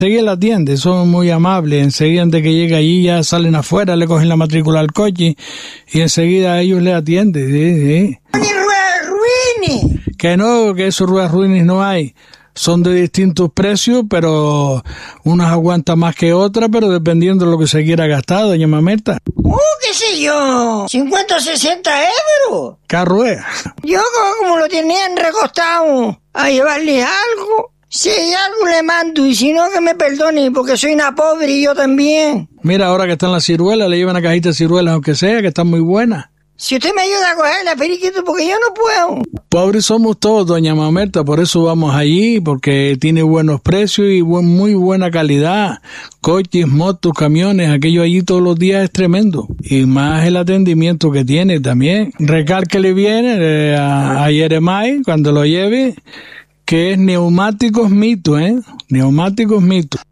Enseguida la atiende, son muy amables, enseguida de que llega allí ya salen afuera, le cogen la matrícula al coche y enseguida ellos le atienden. Sí. ¡Ni ruedas ruines! Que no, que esos ruedas ruines no hay. Son de distintos precios, pero unas aguantan más que otras, pero dependiendo de lo que se quiera gastar, doña Mamerta. ¿Qué sé yo? ¿50 o 60 euros? ¿Qué rueda? Yo como lo tenían recostado a llevarle algo, si hay algo le mando, y si no que me perdone, porque soy una pobre y yo también. Mira, ahora que están las ciruelas, le llevan una cajita de ciruelas, aunque sea, que están muy buenas. Si usted me ayuda a cogerla, periquito, porque yo no puedo. Pobres somos todos, doña Mamerta, por eso vamos allí, porque tiene buenos precios y muy buena calidad. Coches, motos, camiones, aquello allí todos los días es tremendo. Y más el atendimiento que tiene también. Recálquele bien a Yeremay cuando lo lleve, que es Neumáticos Mito, Neumáticos Mito.